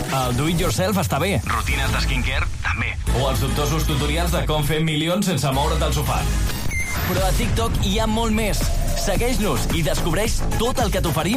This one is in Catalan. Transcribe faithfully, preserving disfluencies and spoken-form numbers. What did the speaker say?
El do-it-yourself està bé. Rutines de skincare, també. O els dubtosos tutorials de com fer milions sense moure't del sofà. Però a TikTok hi ha molt més. Segueix-nos i descobreix tot el que t'oferim